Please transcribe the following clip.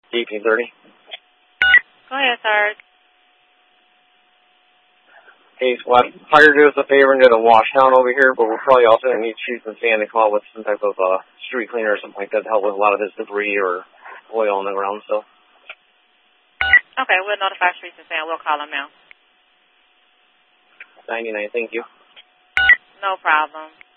1830. Go ahead, sir. Hey, Swat, Fire, do us a favor and get a wash down over here, but we're probably also going to need Chief and Sand to come out with some type of street cleaner or something like that to help with a lot of this debris or oil on the ground. So. Okay, we'll notify Streets and Sand. We'll call them now. 99, thank you. No problem.